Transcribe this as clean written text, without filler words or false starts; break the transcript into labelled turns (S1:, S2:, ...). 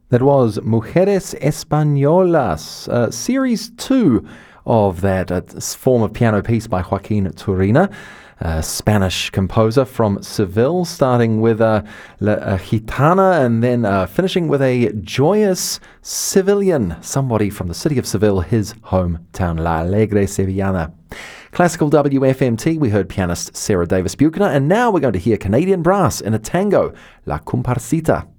S1: That was Mujeres Españolas, Series 2 of that form of piano piece by Joaquin Turina, a Spanish composer from Seville, starting with La Gitana and then finishing with a joyous Sevillian, somebody from the city of Seville, his hometown, La Alegre Sevillana. Classical WFMT, we heard pianist Sarah Davis Buchner, and now we're going to hear Canadian brass in a tango, La Comparsita.